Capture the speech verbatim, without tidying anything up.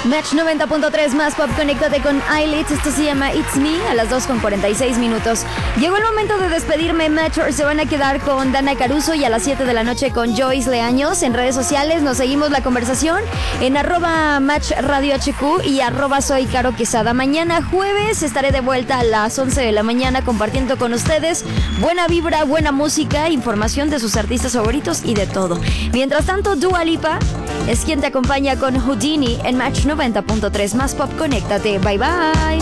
Match noventa punto tres más pop, conéctate con Eyelids. Esto se llama It's Me a las dos con cuarenta y seis minutos. Llegó el momento de despedirme, Match. Se van a quedar con Dana Caruso y a las siete de la noche con Joyce Leaños. En redes sociales nos seguimos la conversación en arroba Match Radio H Q y arroba Soy Caro Quesada. Mañana jueves estaré de vuelta a las once de la mañana compartiendo con ustedes buena vibra, buena música, información de sus artistas favoritos y de todo. Mientras tanto, Dua Lipa es quien te acompaña con Houdini en Match noventa punto tres más pop. Conéctate. Bye bye.